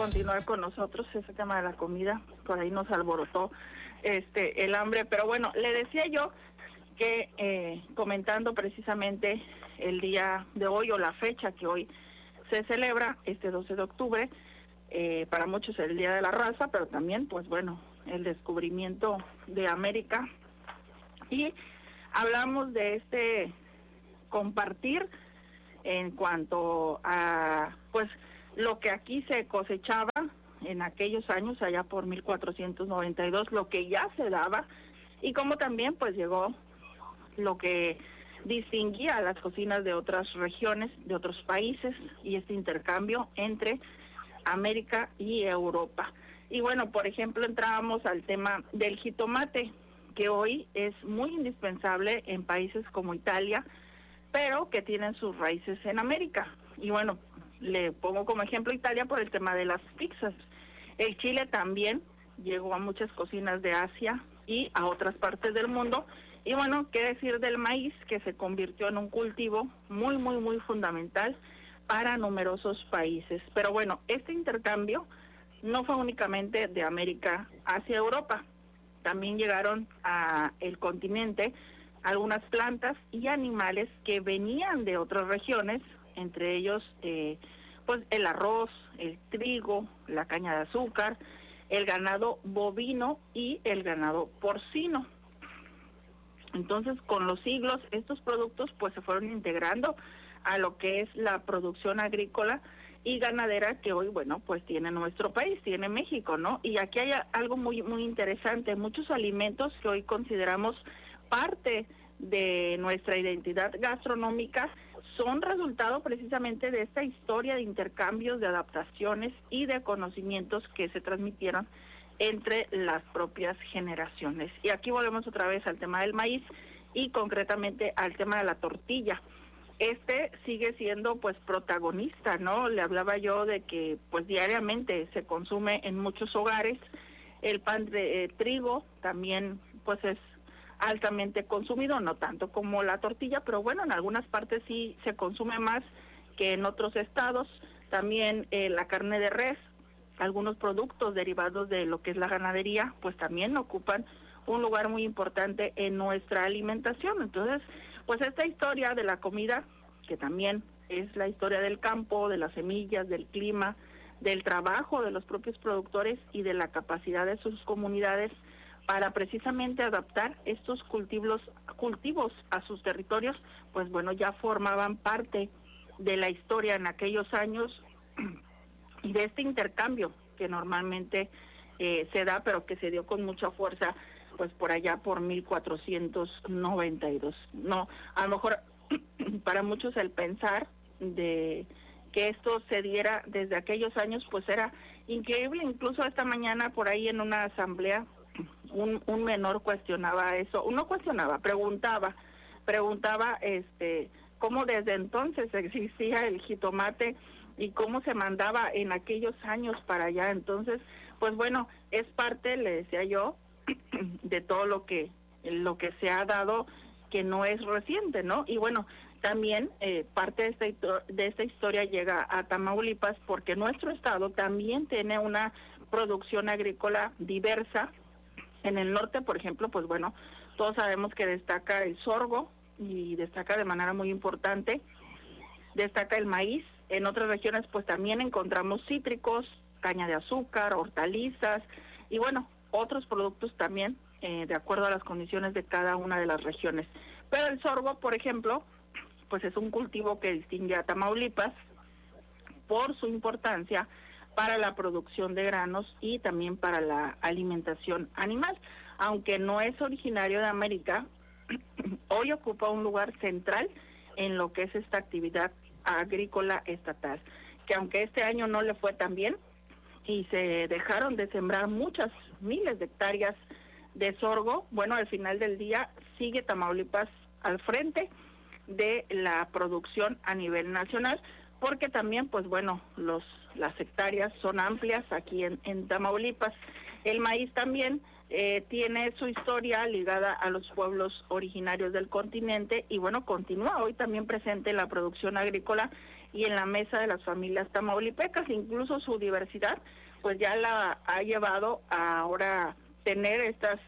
continuar con nosotros. Ese tema de la comida, por ahí nos alborotó el hambre. Pero bueno, le decía yo que comentando precisamente el día de hoy o la fecha que hoy se celebra, este 12 de octubre, para muchos el Día de la Raza, pero también, pues bueno, el descubrimiento de América. Y hablamos de compartir en cuanto a, pues, lo que aquí se cosechaba en aquellos años, allá por 1492, lo que ya se daba, y como también, pues, llegó lo que distinguía a las cocinas de otras regiones, de otros países, y este intercambio entre América y Europa. Y bueno, por ejemplo, entrábamos al tema del jitomate, que hoy es muy indispensable en países como Italia, pero que tienen sus raíces en América. Y bueno, le pongo como ejemplo Italia por el tema de las pizzas. El chile también llegó a muchas cocinas de Asia y a otras partes del mundo. Y bueno, qué decir del maíz, que se convirtió en un cultivo muy, muy, muy fundamental para numerosos países. Pero bueno, este intercambio no fue únicamente de América hacia Europa. También llegaron a el continente algunas plantas y animales que venían de otras regiones, entre ellos pues el arroz, el trigo, la caña de azúcar, el ganado bovino y el ganado porcino. Entonces, con los siglos, estos productos pues se fueron integrando a lo que es la producción agrícola y ganadera que hoy, bueno, pues tiene nuestro país, tiene México, ¿no? Y aquí hay algo muy, muy interesante. Muchos alimentos que hoy consideramos parte de nuestra identidad gastronómica son resultado precisamente de esta historia de intercambios, de adaptaciones y de conocimientos que se transmitieron entre las propias generaciones. Y aquí volvemos otra vez al tema del maíz y concretamente al tema de la tortilla. Sigue siendo pues protagonista, ¿no? Le hablaba yo de que pues diariamente se consume en muchos hogares. El pan de trigo también pues es altamente consumido, no tanto como la tortilla, pero bueno, en algunas partes sí se consume más que en otros estados. También la carne de res, algunos productos derivados de lo que es la ganadería, pues también ocupan un lugar muy importante en nuestra alimentación. Entonces, pues esta historia de la comida, que también es la historia del campo, de las semillas, del clima, del trabajo de los propios productores y de la capacidad de sus comunidades para precisamente adaptar estos cultivos a sus territorios, pues bueno, ya formaban parte de la historia en aquellos años y de este intercambio que normalmente se da, pero que se dio con mucha fuerza pues por allá por 1492. No, a lo mejor para muchos el pensar de que esto se diera desde aquellos años pues era increíble. Incluso esta mañana por ahí en una asamblea un menor cuestionaba eso, preguntaba cómo desde entonces existía el jitomate y cómo se mandaba en aquellos años para allá. Entonces, pues bueno, es parte, le decía yo, de todo lo que se ha dado, que no es reciente, ¿no? Y bueno, también parte de esta historia llega a Tamaulipas, porque nuestro estado también tiene una producción agrícola diversa. En el norte, por ejemplo, pues bueno, todos sabemos que destaca el sorgo y destaca de manera muy importante, destaca el maíz. En otras regiones pues también encontramos cítricos, caña de azúcar, hortalizas y bueno, otros productos también de acuerdo a las condiciones de cada una de las regiones. Pero el sorgo, por ejemplo, pues es un cultivo que distingue a Tamaulipas por su importancia para la producción de granos y también para la alimentación animal. Aunque no es originario de América, hoy ocupa un lugar central en lo que es esta actividad agrícola estatal, que aunque este año no le fue tan bien y se dejaron de sembrar muchas miles de hectáreas de sorgo, bueno, al final del día sigue Tamaulipas al frente de la producción a nivel nacional, porque también, pues bueno, las hectáreas son amplias aquí en Tamaulipas. El maíz también tiene su historia ligada a los pueblos originarios del continente y bueno, continúa hoy también presente en la producción agrícola y en la mesa de las familias tamaulipecas. Incluso su diversidad pues ya la ha llevado a ahora tener estas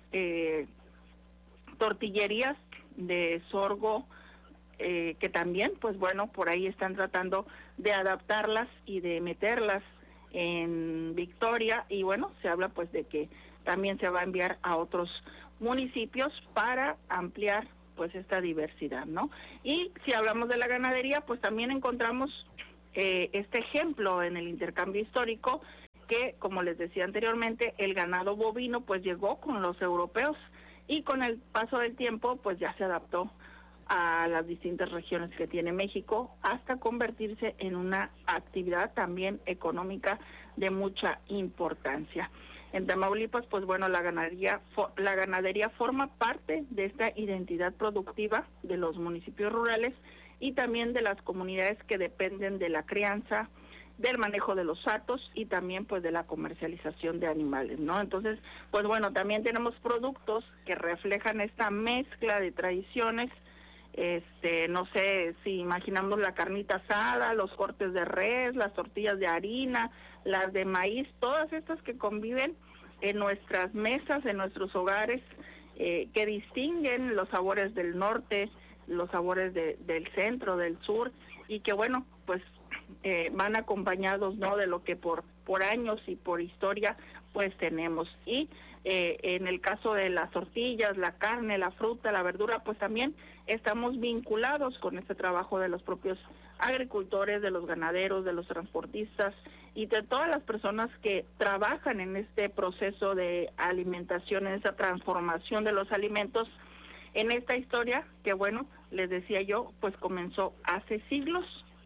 tortillerías de sorgo, que también pues bueno, por ahí están tratando de adaptarlas y de meterlas en Victoria, y bueno, se habla pues de que también se va a enviar a otros municipios para ampliar pues esta diversidad, ¿no? Y si hablamos de la ganadería, pues también encontramos este ejemplo en el intercambio histórico, que como les decía anteriormente, el ganado bovino pues llegó con los europeos y con el paso del tiempo pues ya se adaptó a las distintas regiones que tiene México, hasta convertirse en una actividad también económica de mucha importancia. En Tamaulipas, pues bueno, la ganadería forma parte de esta identidad productiva de los municipios rurales y también de las comunidades que dependen de la crianza, del manejo de los hatos y también pues de la comercialización de animales, ¿no? Entonces, pues bueno, también tenemos productos que reflejan esta mezcla de tradiciones. No sé si imaginamos la carnita asada, los cortes de res, las tortillas de harina, las de maíz, todas estas que conviven en nuestras mesas, en nuestros hogares, que distinguen los sabores del norte, los sabores del centro, del sur, y que bueno, pues van acompañados, ¿no?, de lo que por años y por historia pues tenemos. Y en el caso de las tortillas, la carne, la fruta, la verdura, pues también estamos vinculados con este trabajo de los propios agricultores, de los ganaderos, de los transportistas y de todas las personas que trabajan en este proceso de alimentación, en esa transformación de los alimentos, en esta historia que, bueno, les decía yo, pues comenzó hace siglos,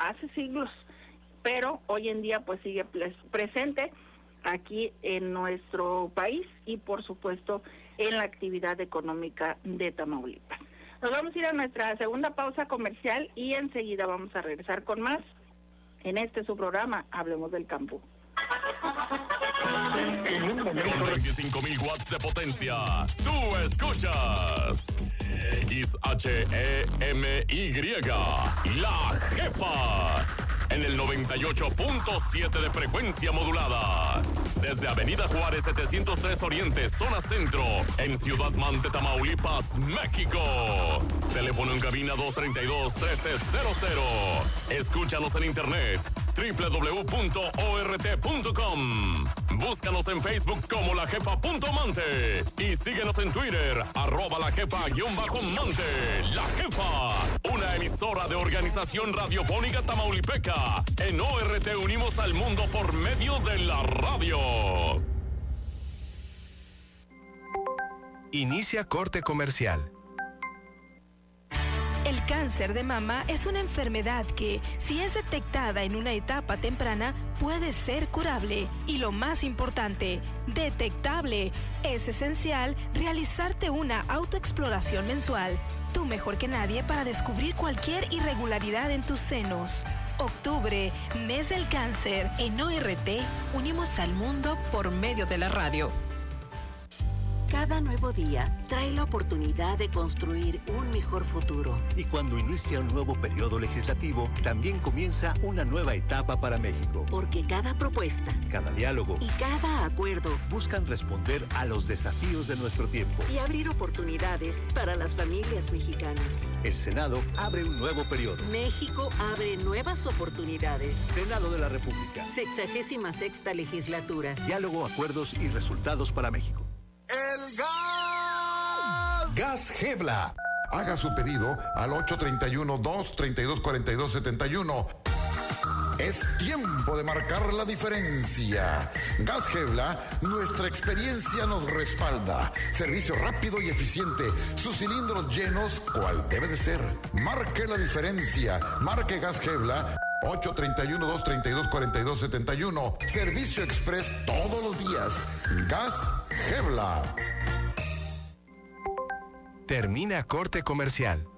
pero hoy en día pues sigue presente aquí en nuestro país y por supuesto en la actividad económica de Tamaulipas. Nos vamos a ir a nuestra segunda pausa comercial y enseguida vamos a regresar con más en su programa Hablemos del Campo. Con 25,000 watts de potencia, tú escuchas XHEMY, La Jefa, en el 98.7 de frecuencia modulada. Desde Avenida Juárez 703 Oriente, zona centro, en Ciudad Mante, Tamaulipas, México. Teléfono en cabina 232-1300. Escúchanos en internet www.ort.com. Búscanos en Facebook como lajefa.mante y síguenos en Twitter @lajefa_mante. La Jefa, una emisora de Organización Radiofónica Tamaulipeca. En ORT unimos al mundo por medio de la radio. Inicia corte comercial. El cáncer de mama es una enfermedad que, si es detectada en una etapa temprana, puede ser curable. Y lo más importante, detectable. Es esencial realizarte una autoexploración mensual. Tú mejor que nadie para descubrir cualquier irregularidad en tus senos. Octubre, mes del cáncer. En ORT unimos al mundo por medio de la radio. Cada nuevo día trae la oportunidad de construir un mejor futuro. Y cuando inicia un nuevo periodo legislativo, también comienza una nueva etapa para México. Porque cada propuesta, cada diálogo y cada acuerdo buscan responder a los desafíos de nuestro tiempo y abrir oportunidades para las familias mexicanas. El Senado abre un nuevo periodo. México abre nuevas oportunidades. Senado de la República. 66ª legislatura. Diálogo, acuerdos y resultados para México. ¡El gas! Gas Gebla. Haga su pedido al 831-232-4271. Es tiempo de marcar la diferencia. Gas Gebla, nuestra experiencia nos respalda. Servicio rápido y eficiente. Sus cilindros llenos, cual debe de ser. Marque la diferencia. Marque Gas Gebla. 831-232-4271. Servicio express todos los días. Gas Gebla. Termina corte comercial.